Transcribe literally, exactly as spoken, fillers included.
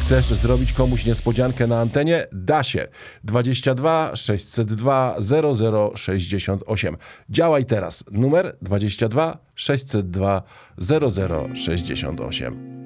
Chcesz zrobić komuś niespodziankę na antenie? Da się. dwadzieścia dwa sześćset dwa zero zero sześćdziesiąt osiem. Działaj teraz. Numer dwadzieścia dwa sześćset dwa zero zero sześćdziesiąt osiem.